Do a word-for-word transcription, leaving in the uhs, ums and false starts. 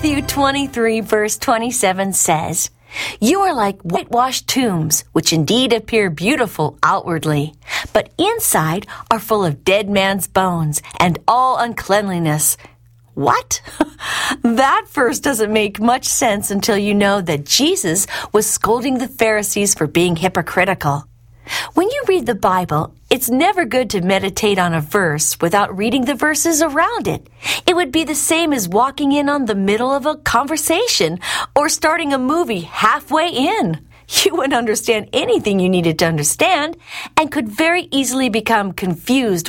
Matthew twenty-three, verse twenty-seven says, "You are like whitewashed tombs, which indeed appear beautiful outwardly, but inside are full of dead man's bones and all uncleanliness." What? That verse doesn't make much sense until you know that Jesus was scolding the Pharisees for being hypocritical. When you read the Bible, it's never good to meditate on a verse without reading the verses around it. It would be the same as walking in on the middle of a conversation or starting a movie halfway in. You wouldn't understand anything you needed to understand and could very easily become confused